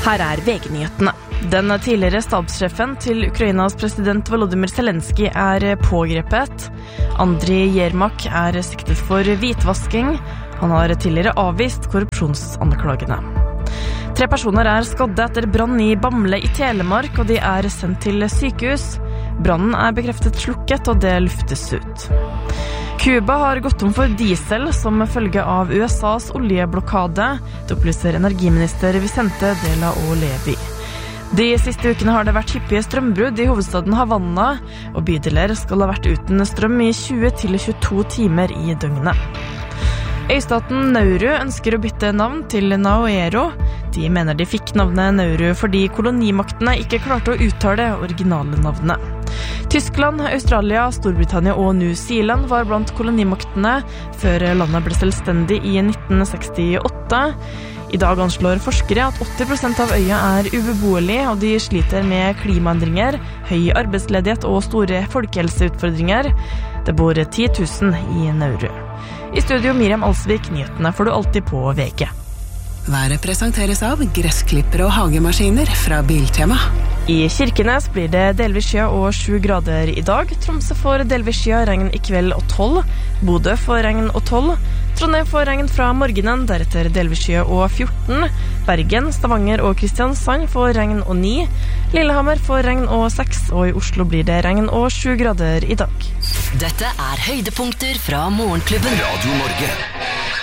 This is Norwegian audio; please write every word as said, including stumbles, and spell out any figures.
Her er V G-nyhetene. Den tidligere stabssjefen til Ukrainas president Volodymyr Zelensky er pågrepet. Andriy Yermak er siktet for hvitvasking. Han har tidligere avvist korrupsjonsanklagene. Tre personer er skadde etter brann i Bamble i Telemark, og de er sendt til sykehus. Brannen er bekreftet slukket, og det luftes ut. Cuba har gått om for diesel som følge av U S A's oljeblokade. Det opplyser energiminister Vicente de la Ollevi. De siste ukene har det vært hyppige strømbrudd i hovedstaden Havanna, og bydeler skal ha vært uten strøm i tjue til tjueto timer i døgnet. Øystaten Nauru ønsker å bytte navn til Naoero. De mener de fikk navnet Nauru fordi kolonimaktene ikke klarte å uttale originale navnet. Tyskland, Australia, Storbritannia og New Zealand var blant kolonimaktene før landet ble selvstendig i nitten sekstiåtte. I dag anslår forskere at åtti prosent av øya er ubeboelig, og de sliter med klimaendringer, høy arbeidsledighet og store folkehelseutfordringer. Det bor ti tusen i Nauru. I studio Miriam Alsvik, nyhetene får du alltid på V G. Været presenteres av gressklippere og hagemaskiner fra Biltema. I Kirkenes blir det delvis skya og sju grader i dag. Tromsø får delvis skya, regn i kveld og tolv. Bodø får regn og tolv. Trondheim får regn fra morgenen, deretter delvis skya og fjorten. Bergen, Stavanger og Kristiansand får regn og ni. Lillehammer får regn og seks, og i Oslo blir det regn og sju grader i dag. Dette er høydepunkter fra Morgenklubben. Radio Norge.